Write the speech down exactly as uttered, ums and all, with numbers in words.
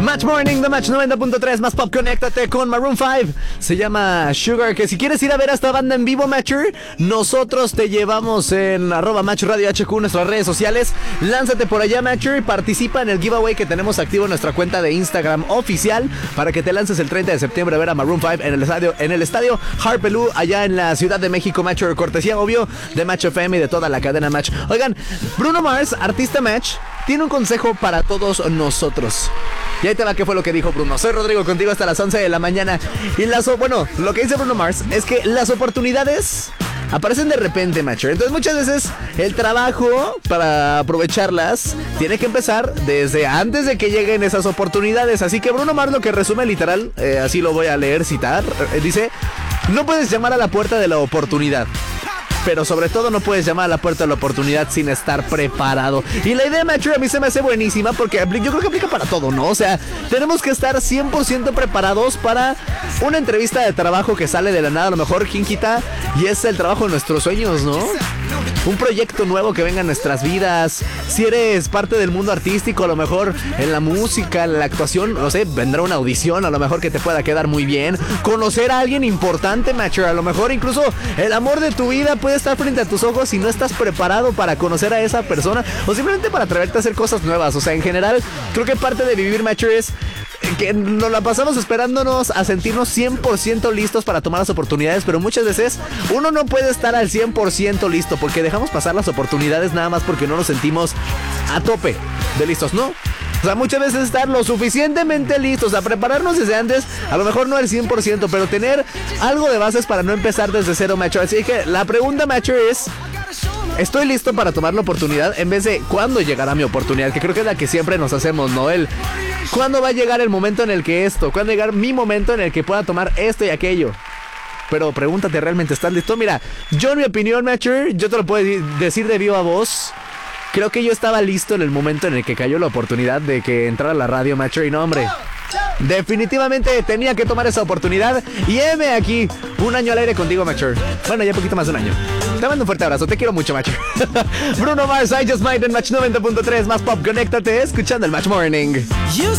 Match Morning, The Match noventa punto tres, más pop, conéctate con Maroon cinco. Se llama Sugar, que si quieres ir a ver a esta banda en vivo, Matcher, nosotros te llevamos en arroba Match Radio H Q, nuestras redes sociales. Lánzate por allá, Matcher, y participa en el giveaway que tenemos activo en nuestra cuenta de Instagram oficial para que te lances el treinta de septiembre a ver a Maroon cinco en el estadio, en el estadio Harpelú, allá en la Ciudad de México, Matcher, cortesía, obvio, de Match F M y de toda la cadena Match. Oigan, Bruno Mars, artista Match, tiene un consejo para todos nosotros. Y ahí te va, ¿qué fue lo que dijo Bruno? Soy Rodrigo, contigo hasta las once de la mañana. Y las, bueno, lo que dice Bruno Mars es que las oportunidades aparecen de repente, Matcher. Entonces muchas veces el trabajo para aprovecharlas tiene que empezar desde antes de que lleguen esas oportunidades. Así que Bruno Mars lo que resume literal, eh, así lo voy a leer, citar, eh, dice: no puedes llamar a la puerta de la oportunidad, pero sobre todo no puedes llamar a la puerta de la oportunidad sin estar preparado. Y la idea, Matcher, a mí se me hace buenísima porque yo creo que aplica para todo, ¿no? O sea, tenemos que estar cien por ciento preparados para una entrevista de trabajo que sale de la nada. A lo mejor, ¿quién quita? Y es el trabajo de nuestros sueños, ¿no? Un proyecto nuevo que venga en nuestras vidas. Si eres parte del mundo artístico, a lo mejor en la música, en la actuación, no sé, vendrá una audición, a lo mejor que te pueda quedar muy bien. Conocer a alguien importante, Matcher, a lo mejor incluso el amor de tu vida puede estar frente a tus ojos y no estás preparado para conocer a esa persona, o simplemente para atreverte a hacer cosas nuevas. O sea, en general, creo que parte de vivir, Matcher, es que nos la pasamos esperándonos a sentirnos cien por ciento listos para tomar las oportunidades, pero muchas veces uno no puede estar al cien por ciento listo porque dejamos pasar las oportunidades nada más porque no nos sentimos a tope de listos, ¿no? O sea, muchas veces estar lo suficientemente listos, a prepararnos desde antes, a lo mejor no al cien por ciento, pero tener algo de bases para no empezar desde cero, Matcher. Así que la pregunta, Matcher, es: ¿estoy listo para tomar la oportunidad? En vez de ¿cuándo llegará mi oportunidad? Que creo que es la que siempre nos hacemos, ¿no? El ¿cuándo va a llegar el momento en el que esto? ¿Cuándo va a llegar mi momento en el que pueda tomar esto y aquello? Pero pregúntate, ¿realmente estás listo? Mira, yo en mi opinión, Matcher, yo te lo puedo decir de viva voz. Creo que yo estaba listo en el momento en el que cayó la oportunidad de que entrara a la radio, Matcher, y no, hombre, definitivamente tenía que tomar esa oportunidad. Y heme aquí, un año al aire contigo, Matcher. Bueno, ya poquito más de un año. Te mando un fuerte abrazo, te quiero mucho, Matcher. Bruno Mars, I Just Might en Match noventa punto tres, más pop, conéctate, escuchando el Match Morning. You